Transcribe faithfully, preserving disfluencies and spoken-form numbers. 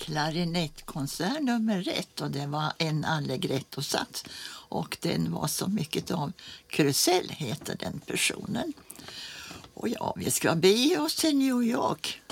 klarinettkonsert nummer ett och det var en allegretto-sats och den var så mycket av Krusell heter den personen. Och ja, vi ska bege oss till New York